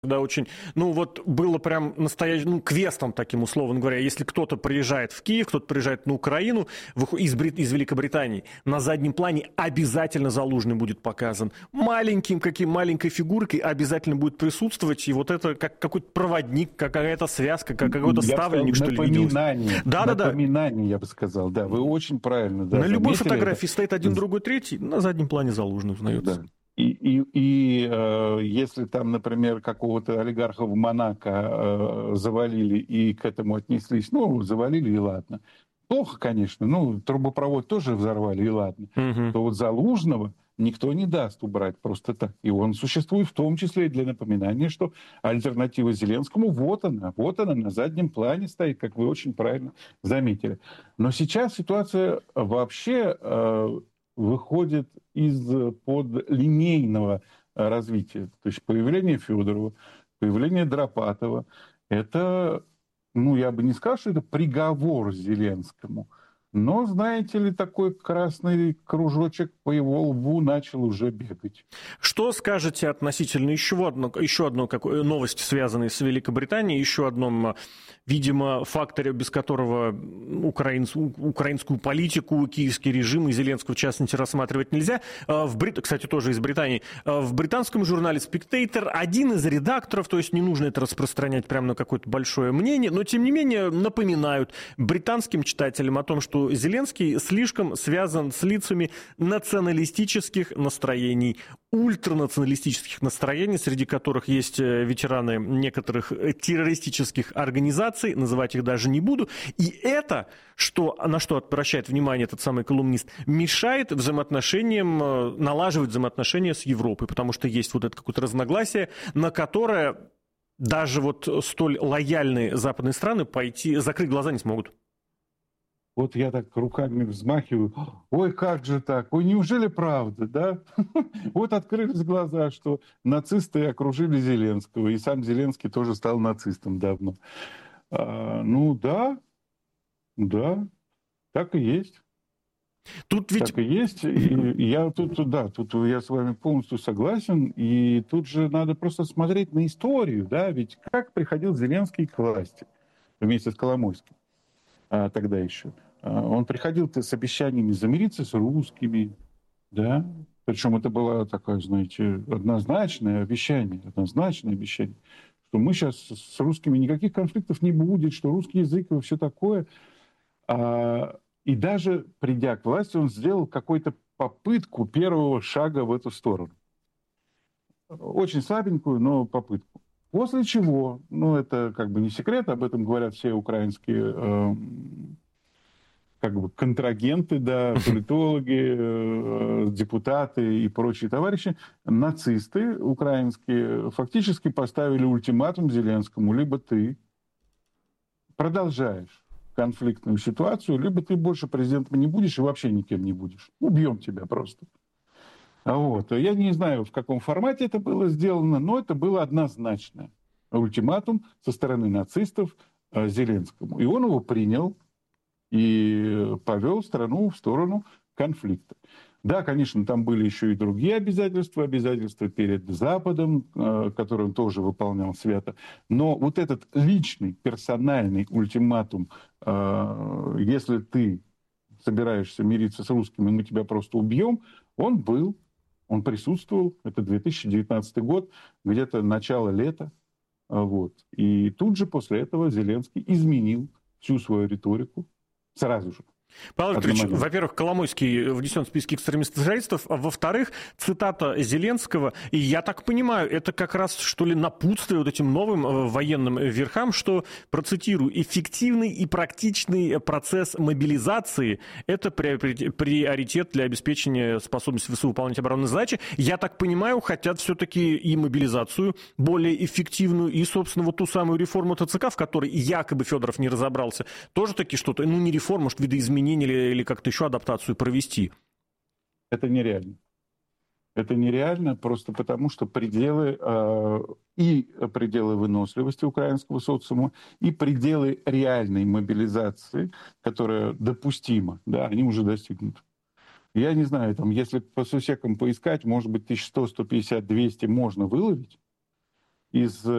когда очень, ну вот было прям настоящим, ну, квестом таким, условно говоря, если кто-то приезжает в Киев, кто-то приезжает на Украину из Великобритании, на заднем плане обязательно Залужный будет показан. Маленькой фигуркой обязательно будет присутствовать, и вот это как какой-то проводник, какая-то связка, как какой-то ставленник, что ли, виделось. Напоминание, я бы сказал, да, вы очень правильно на любой фотографии это. стоит один, другой, третий, на заднем плане Залужный узнается. Да. Если там, например, какого-то олигарха в Монако завалили и к этому отнеслись, ну, завалили и ладно. Плохо, конечно, ну, трубопровод тоже взорвали и ладно. То вот Залужного никто не даст убрать просто так. И он существует в том числе и для напоминания, что альтернатива Зеленскому вот она на заднем плане стоит, как вы очень правильно заметили. Но сейчас ситуация вообще выходит из-под линейного развития. То есть появление Федорова, появление Драпатова, это, ну, я бы не сказал, что это приговор Зеленскому, но, знаете ли, такой красный кружочек по его лбу начал уже бегать. Что скажете относительно еще одной новости, связанной с Великобританией, еще одном, видимо, факторе, без которого украинскую политику, киевский режим и Зеленского, в частности, рассматривать нельзя. Кстати, тоже из Британии. В британском журнале Spectator один из редакторов, то есть не нужно это распространять прямо на какое-то большое мнение, но, тем не менее, напоминают британским читателям о том, что Зеленский слишком связан с лицами националистических настроений, ультранационалистических настроений, среди которых есть ветераны некоторых террористических организаций, называть их даже не буду. И это, на что обращает внимание этот самый колумнист, мешает налаживать взаимоотношения с Европой, потому что есть вот это какое-то разногласие, на которое даже вот столь лояльные западные страны закрыть глаза не смогут. Вот я так руками взмахиваю. Ой, как же так? Ой, неужели правда, да? Вот открылись глаза, что нацисты окружили Зеленского, и сам Зеленский тоже стал нацистом давно. Ну да, так и есть. Тут ведь... Так и есть. И я тут я с вами полностью согласен. И тут же надо просто смотреть на историю, да, ведь как приходил Зеленский к власти вместе с Коломойским. Тогда еще. Он приходил с обещаниями замириться с русскими, да, причем это было такое, знаете, однозначное обещание, что мы сейчас с русскими никаких конфликтов не будет, что русский язык и все такое. И даже придя к власти, он сделал какую-то попытку первого шага в эту сторону. Очень слабенькую, но попытку. После чего, ну, это как бы не секрет, об этом говорят все украинские как бы контрагенты, да, политологи, депутаты и прочие товарищи, нацисты украинские фактически поставили ультиматум Зеленскому: либо ты продолжаешь конфликтную ситуацию, либо ты больше президентом не будешь и вообще никем не будешь. Убьем тебя просто. Вот. Я не знаю, в каком формате это было сделано, но это было однозначно. Ультиматум со стороны нацистов Зеленскому. И он его принял и повел страну в сторону конфликта. Да, конечно, там были еще и другие обязательства перед Западом, которые он тоже выполнял свято. Но вот этот личный, персональный ультиматум, если ты собираешься мириться с русскими, мы тебя просто убьем, он присутствовал, это 2019 год, где-то начало лета. Вот. И тут же после этого Зеленский изменил всю свою риторику сразу же. Павел Викторович, во-первых, Коломойский внесен в списки экстремистов-террористов, а во-вторых, цитата Зеленского, и я так понимаю, это как раз, что ли, напутствие вот этим новым военным верхам, что, процитирую, эффективный и практичный процесс мобилизации – это приоритет для обеспечения способности ВСУ выполнять оборонные задачи. Я так понимаю, хотят все-таки и мобилизацию более эффективную, и, собственно, вот ту самую реформу ТЦК, в которой якобы Федоров не разобрался, тоже таки что-то, ну, не реформа, может, видоизменения или как-то еще адаптацию провести? Это нереально. Это нереально просто потому, что пределы выносливости украинского социума и пределы реальной мобилизации, которая допустима, да, они уже достигнуты. Я не знаю, там, если по сусекам поискать, может быть, 1100, 150, 200 можно выловить. из